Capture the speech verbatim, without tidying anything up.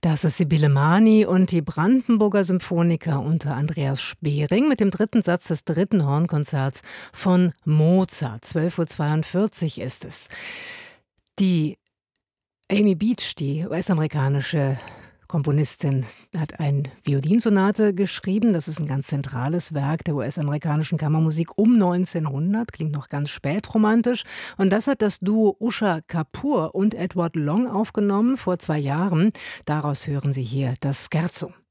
Das ist Sibylle Mani und die Brandenburger Symphoniker unter Andreas Spering mit dem dritten Satz des dritten Hornkonzerts von Mozart. zwölf Uhr zweiundvierzig ist es. Die Amy Beach, die U S-amerikanische Komponistin, hat eine Violinsonate geschrieben. Das ist ein ganz zentrales Werk der U S-amerikanischen Kammermusik um neunzehnhundert. Klingt noch ganz spätromantisch. Und das hat das Duo Usha Kapoor und Edward Long aufgenommen vor zwei Jahren. Daraus hören Sie hier das Scherzo.